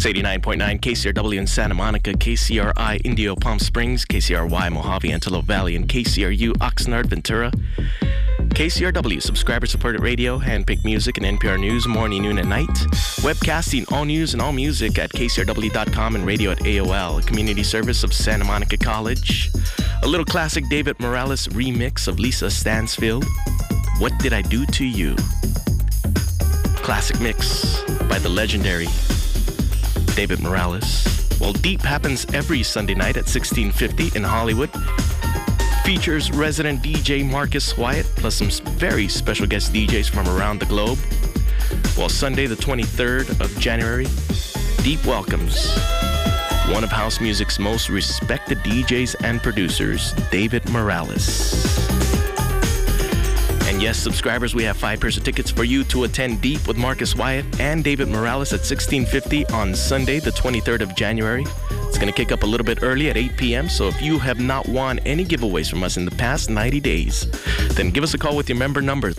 89.9 KCRW in Santa Monica, KCRI Indio Palm Springs, KCRY Mojave Antelope Valley, and KCRU Oxnard Ventura. KCRW, subscriber-supported radio, handpicked music, and NPR News, morning, noon, and night. Webcasting all news and all music at KCRW.com and radio at AOL, a community service of Santa Monica College. A little classic David Morales remix of Lisa Stansfield, What Did I Do to You? Classic mix by the legendary David Morales. Well, Deep happens every Sunday night at 1650 in Hollywood. Features resident DJ Marcus Wyatt, plus some very special guest DJs from around the globe. Well, Sunday the 23rd of January, Deep welcomes one of house music's most respected DJs and producers, David Morales. And yes, subscribers, we have 5 pairs of tickets for you to attend Deep with Marcus Wyatt and David Morales at 1650 on Sunday, the 23rd of January. It's going to kick up a little bit early at 8 p.m., so if you have not won any giveaways from us in the past 90 days, then give us a call with your member number,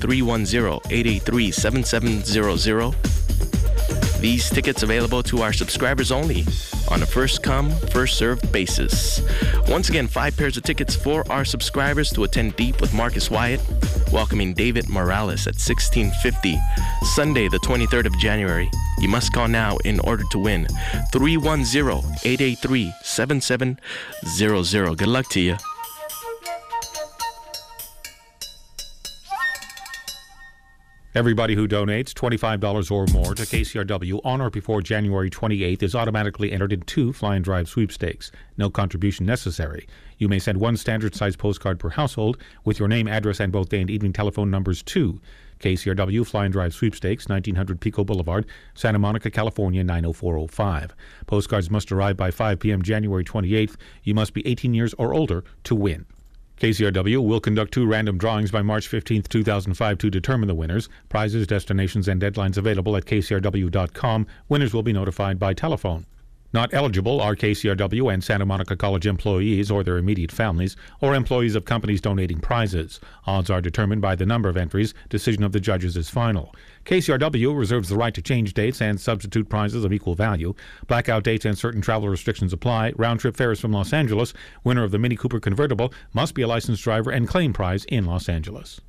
310-883-7700. These tickets available to our subscribers only on a first-come, first-served basis. Once again, 5 pairs of tickets for our subscribers to attend Deep with Marcus Wyatt, welcoming David Morales at 1650, Sunday, the 23rd of January. You must call now in order to win. 310-883-7700. Good luck to you. Everybody who donates $25 or more to KCRW on or before January 28th is automatically entered in 2 Fly and Drive sweepstakes. No contribution necessary. You may send 1 standard-sized postcard per household with your name, address, and both day and evening telephone numbers to KCRW Fly and Drive Sweepstakes, 1900 Pico Boulevard, Santa Monica, California, 90405. Postcards must arrive by 5 p.m. January 28th. You must be 18 years or older to win. KCRW will conduct 2 random drawings by March 15, 2005 to determine the winners. Prizes, destinations, and deadlines available at KCRW.com. Winners will be notified by telephone. Not eligible are KCRW and Santa Monica College employees or their immediate families, or employees of companies donating prizes. Odds are determined by the number of entries. Decision of the judges is final. KCRW reserves the right to change dates and substitute prizes of equal value. Blackout dates and certain travel restrictions apply. Round-trip fares from Los Angeles. Winner of the Mini Cooper convertible must be a licensed driver and claim prize in Los Angeles.